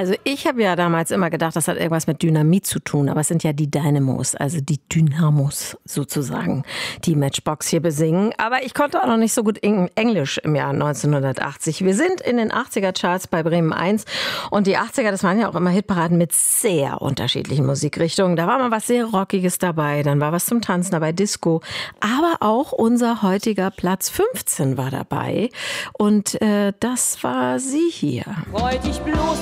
Also ich habe ja damals immer gedacht, das hat irgendwas mit Dynamit zu tun, aber es sind ja die Dynamos, also die Dynamos sozusagen, die Matchbox hier besingen. Aber ich konnte auch noch nicht so gut Englisch im Jahr 1980. Wir sind in den 80er-Charts bei Bremen 1 und die 80er, das waren ja auch immer Hitparaden mit sehr unterschiedlichen Musikrichtungen. Da war mal was sehr Rockiges dabei, dann war was zum Tanzen dabei, Disco, aber auch unser heutiger Platz 15 war dabei und das war sie hier. Wollt ich bloß